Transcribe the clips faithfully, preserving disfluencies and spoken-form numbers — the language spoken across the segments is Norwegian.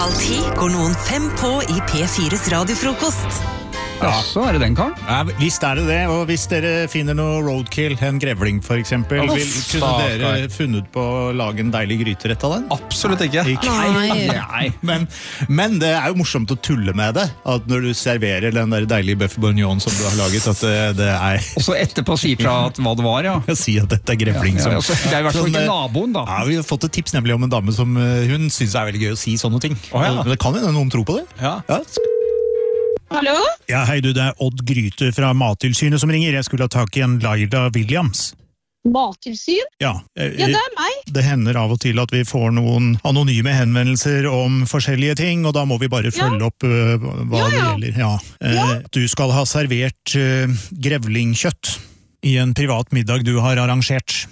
Alltid går noen fem på I P fires radiofrokost. Ja, så er det den karen. Ja, visst er det det, og hvis dere finner noe roadkill, en grevling for eksempel, Uff, vil, kunne dere funnet på å lage en deilig gryterett av den? Absolutt ikke. Ikke. Nei. Nei. Men, men det er jo morsomt å tulle med det, at når du serverer den der deilige bøff bourguignon som du har laget, at det, det er... Og så etterpå si fra at hva det var, ja. Jeg sier at dette er grevling Ja, som... ja, altså, det er i hvert fall ikke Sånn, naboen, da. Ja, vi har fått et tips nemlig om en dame som uh, hun synes det er veldig gøy å si sånne ting. Å, ja. Men det kan jo noen tro på det. Ja. Ja. Hallo? Ja, hei du, det er Odd Gryte fra Mattilsynet som ringer. Jeg skulle ha tak i en Laila Williams. Mattilsyn? Ja, eh, Ja, det er meg. det hender av og til at vi får noen anonyme henvendelser om forskjellige ting, og da må vi bare følge opp uh, hva Ja, det ja. gjelder. Ja. Eh, Du skal ha servert uh, grevlingkjøtt i en privat middag du har arrangert.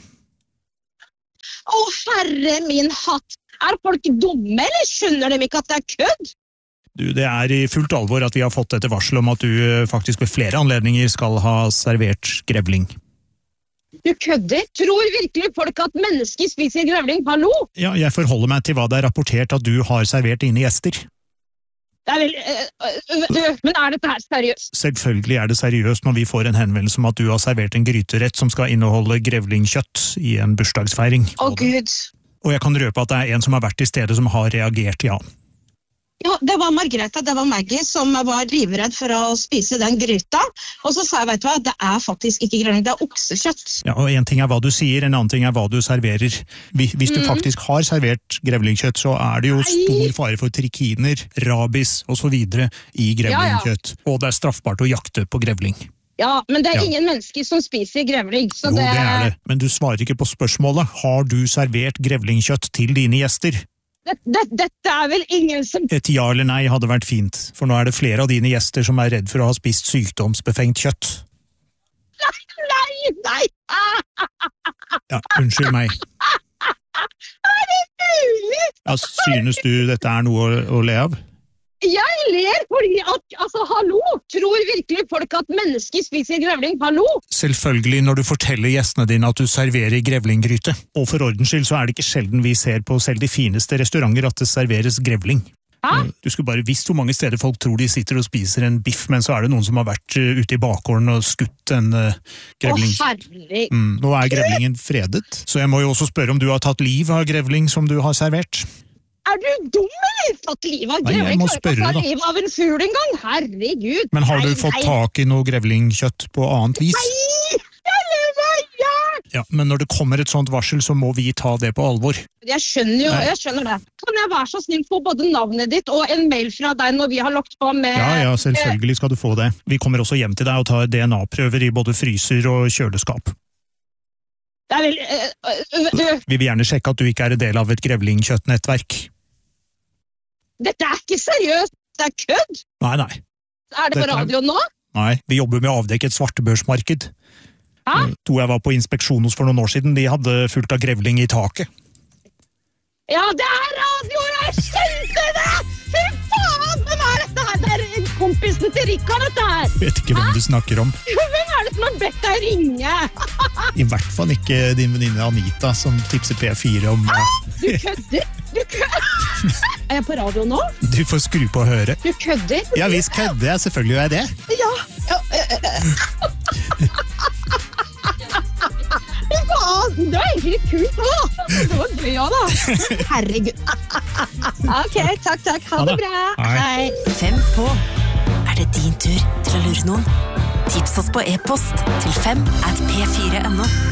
Å, herre min hatt. Er folk dumme, eller skjønner de ikke at det er kødd? Du, det er i fullt alvor at vi har fått dette varsel om at du uh, faktisk ved flere anledninger skal ha servert grevling. Du kødder? Tror virkelig folk at mennesker spiser grevling? Hallo? Ja, jeg forholder meg til hva det er rapportert at du har servert dine gjester. Det er vel... øh, øh, du, men er dette her seriøst? Selvfølgelig er det seriøst når vi får en henvendelse om at du har servert en gryterett som skal inneholde grevlingkjøtt i en bursdagsfeiring. Å, Gud. Og jeg kan røpe at det er en som har vært i stedet som har reagert, ja. Ja, det var Margrethe, det var Maggie som var livredd for å spise den gryta. Og så sa jeg, vet du hva, det er faktisk ikke grevling, det er oksekjøtt. Ja, og en ting er hva du sier, en annen ting er hva du serverer. Hvis hvis du faktisk har servert grevlingkjøtt, så er det jo Nei. stor fare for trikiner, rabis og så videre i grevlingkjøtt. Og det er straffbart å jakte på grevling. Ja, men det er Ja. ingen mennesker som spiser grevling. Så Jo, det... det er det. Men du svarer ikke på spørsmålet. Har du servert grevlingkjøtt til dine gjester? Det, det, dette er vel ingen som... Et ja eller nei hadde vært fint, for nå er det flere av dine gjester som er redd for å ha spist sykdomsbefengt kjøtt. Nei, nei! Ja, unnskyld meg. Er det mulig? Ja, synes du dette er noe å, å le av? Jeg ler fordi at, altså, hallo, tror virkelig folk at mennesker spiser grevling, hallo? Selvfølgelig når du forteller gjestene dine at du serverer grevlinggryte. Og for ordens skyld så er det ikke sjelden vi ser på selv de fineste restauranter at det serveres grevling. Hæ? Du skulle bare visst hvor mange steder folk tror de sitter og spiser en biff, men så er det noen som har vært uh, ute i bakgården og skutt en uh, grevling. Å, herre... Mm, nå er grevlingen fredet, så jeg må jo også spørre om du har tatt liv av grevling som du har servert. Er du dum, eller? Tatt liv av Nei, jeg grevling? må Klarer ikke spørre, å ta da. liv av en fugl en gang? Herregud. Men har du Nei, fått nei, tak i noe grevlingkjøtt på annet vis? Nei! Jeg lever, ja! Ja, men når det kommer et sånt varsel, så må vi ta det på alvor. Jeg skjønner jo, Nei. jeg skjønner det. Kan jeg være så snill få både navnet ditt og en mail fra deg når vi har lagt på med... Ja, ja, selvfølgelig skal du få det. Vi kommer også hjem til deg og tar D N A-prøver i både fryser og kjøleskap. Det er vel... øh, øh, du, Vi vil gjerne sjekke at du ikke er en del av et grevlingkjøttnettverk. dette er ikke seriøst. Det er kødd. Nei, nei. Er det på Dette er- radio nå? Nei, vi jobber med å avdekke et svartebørsmarked. Hæ? To jeg var på inspeksjon hos for noen år siden, de hadde fullt av grevling i taket. Ja, det er radio! Jeg skjønte det! Fy faen! Hvem er dette her? Det er kompisen til Rikard, dette her. Vet ikke hvem du snakker om. Hvem er det som har bedt deg ringe? I hvert fall ikke din venninne Anita, som tipser P fire om... Du kødder! Du kødder! Er jeg på radio nå? Du får skru på og høre. Du kødder? Ja, visst kødder jeg, selvfølgelig gjør jeg det. Ja. ja. øh, øh. Fy faen! Det var egentlig litt kult da. Det var gøy også da. Herregud. Ok, takk, takk. Ha det bra. Hei. Hei. Fem på. Er det din tur til å lure noen? Tips oss på e-post til fem at p fire punktum no.